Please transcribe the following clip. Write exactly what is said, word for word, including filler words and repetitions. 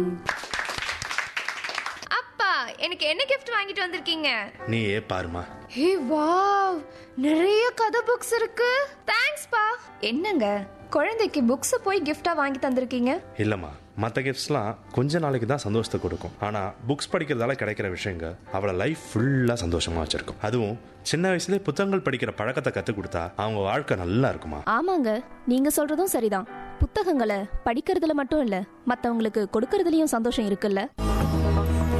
அப்பா, எனக்கு என்ன கிஃப்ட் வாங்கிட்டு வந்திருக்கீங்க? நீ ஏ பாருமா. ஹே வாவ், நிறைய கதை புக்ஸ் இருக்கு. தேங்க்ஸ் பா. என்னங்க குழந்தைக்கு புக்ஸ் போய் கிஃப்டா வாங்கி தந்திருக்கீங்க? இல்லம்மா, மற்ற கிஃப்ட்ஸ்லாம் கொஞ்ச நாளைக்கு தான் சந்தோஷத்தை கொடுக்கும். ஆனா புக்ஸ் படிக்கிறதால கிடைக்கிற விஷயங்க அவளை லைஃப் ஃபுல்லா சந்தோஷமா வச்சிருக்கும். அதுவும் சின்ன வயசுலேயே புத்தகங்கள் படிக்கிற பழக்கத்தை கற்றுக் கொடுத்தா அவங்க வாழ்க்கை நல்லா இருக்குமா. ஆமாங்க, நீங்க சொல்றதும் சரிதான். புத்தகங்களை படிக்கிறதுல மட்டும் இல்ல, மத்தவங்களுக்கு கொடுக்கறதுலயும் சந்தோஷம் இருக்குல்ல.